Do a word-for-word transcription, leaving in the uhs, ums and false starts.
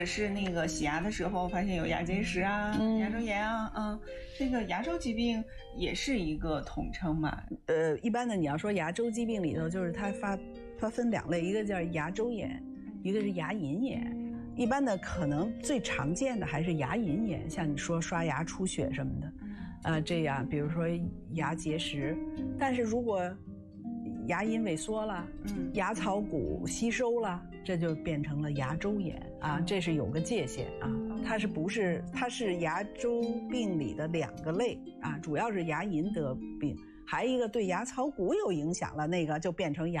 是那个洗牙的时候发现有牙结石啊、嗯、牙周炎啊，嗯，这个牙周疾病也是一个统称嘛？ 呃，一般的你要说牙周疾病里头，就是它发它分两类，一个叫牙周炎，一个是牙龈炎。一般的可能最常见的还是牙龈炎，像你说刷牙出血什么的，呃，这样比如说牙结石，但是如果牙龈萎缩了，嗯，牙槽骨吸收了，这就变成了牙周炎啊，这是有个界限啊，它是不是它是牙周病里的两个类啊，主要是牙龈得病，还有一个对牙槽骨有影响了，那个就变成牙